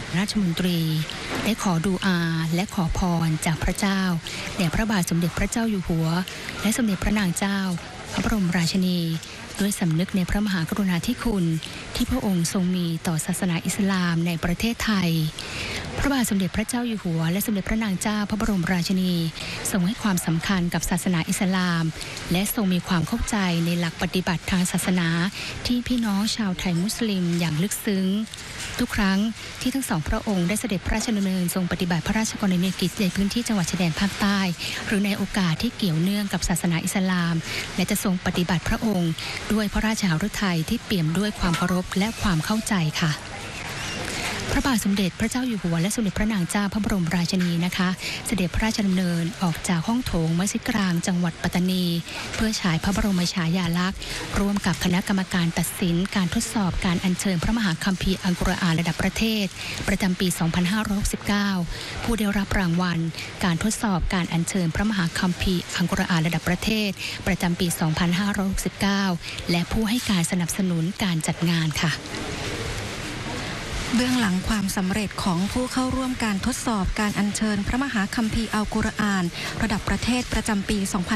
ราชมนตรีได้ขอดูอาและขอพรจากพระเจ้าแด่พระบาทสมเด็จพระเจ้าอยู่หัวและสมเด็จพระนางเจ้าพระบรมราชินีด้วยสำนึกในพระมหากรุณาธิคุณที่พระองค์ทรงมีต่อศาสนาอิสลามในประเทศไทยพระบาทสมเด็จพระเจ้าอยู่หัวและสมเด็จพระนางเจ้าพระบรมราชินีทรงให้ความสำคัญกับศาสนาอิสลามและทรงมีความเข้าใจในหลักปฏิบัติทางศาสนาที่พี่น้องชาวไทยมุสลิมอย่างลึกซึ้งทุกครั้งที่ทั้งสองพระองค์ได้เสด็จพระราชดำเนินทรงปฏิบัติพระราชกรณียกิจในพื้นที่จังหวัดชายแดนภาคใต้หรือในโอกาสที่เกี่ยวเนื่องกับศาสนาอิสลามและจะทรงปฏิบัติพระองค์ด้วยพระราชหฤทัยที่เปี่ยมด้วยความเคารพและความเข้าใจค่ะพระบาทสมเด็จพระเจ้าอยู่หัวและสมเด็จพระนางเจ้าพระบรมราชินีนะคะเสด็จพระราชดำเนินออกจากห้องโถงมัสยิดกลางจังหวัดปัตตานีเพื่อฉายพระบรมฉายาลักษณ์ร่วมกับคณะกรรมการตัดสินการทดสอบการอัญเชิญพระมหาคัมภีร์อัลกุรอานระดับประเทศประจำปี 2569 ผู้ได้รับรางวัลการทดสอบการอัญเชิญพระมหาคัมภีร์อัลกุรอานระดับประเทศประจำปี 2569 และผู้ให้การสนับสนุนการจัดงานค่ะเบื้องหลังความสำเร็จของผู้เข้าร่วมการทดสอบการอัญเชิญพระมหาคัมภีร์อัลกุรอานระดับประเทศประจำปี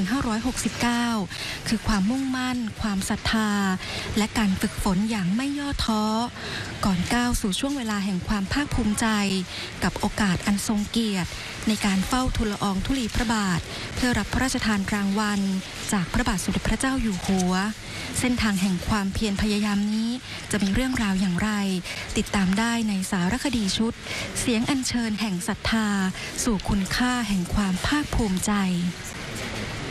2569 คือความมุ่งมั่นความศรัทธาและการฝึกฝนอย่างไม่ย่อท้อก่อนก้าวสู่ช่วงเวลาแห่งความภาคภูมิใจกับโอกาสอันทรงเกียรติในการเฝ้าทูลละอองธุลีพระบาทเพื่อรับพระราชทานรางวัลจากพระบาทสมเด็จพระเจ้าอยู่หัวเส้นทางแห่งความเพียรพยายามนี้จะมีเรื่องราวอย่างไรติดตามได้ในสารคดีชุดเสียงอัญเชิญแห่งศรัทธาสู่คุณค่าแห่งความภาคภูมิใจ